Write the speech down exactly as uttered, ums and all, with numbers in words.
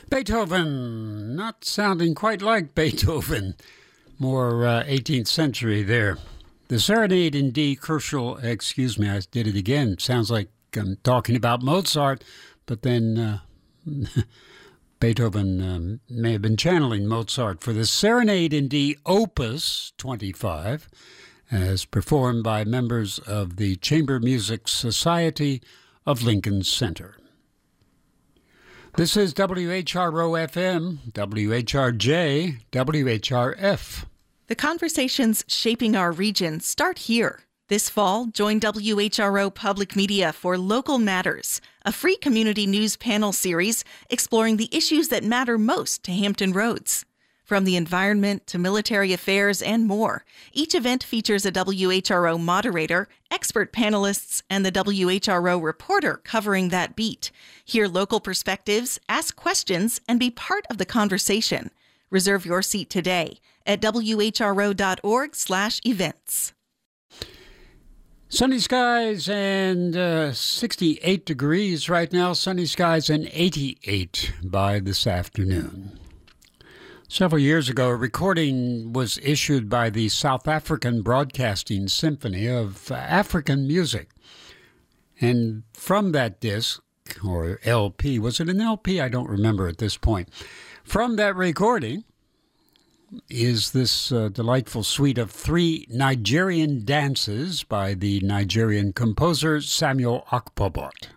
Beethoven, not sounding quite like Beethoven, more uh, eighteenth century there. The Serenade in D, crucial, excuse me, I did it again. Sounds like I'm talking about Mozart, but then uh, Beethoven um, may have been channeling Mozart for the Serenade in D, Opus twenty-five, as performed by members of the Chamber Music Society of Lincoln Center. This is W H R O F M, W H R J, W H R F. The conversations shaping our region start here. This fall, join W H R O Public Media for Local Matters, a free community news panel series exploring the issues that matter most to Hampton Roads. From the environment to military affairs and more, each event features a W H R O moderator, expert panelists, and the W H R O reporter covering that beat. Hear local perspectives, ask questions, and be part of the conversation. Reserve your seat today at W H R O dot org slash events. Sunny skies and uh, sixty-eight degrees right now. Sunny skies and eighty-eight by this afternoon. Several years ago, a recording was issued by the South African Broadcasting Symphony of African music. And from that disc, or L P, was it an L P? I don't remember at this point. From that recording is this uh, delightful suite of three Nigerian dances by the Nigerian composer Samuel Akpobot.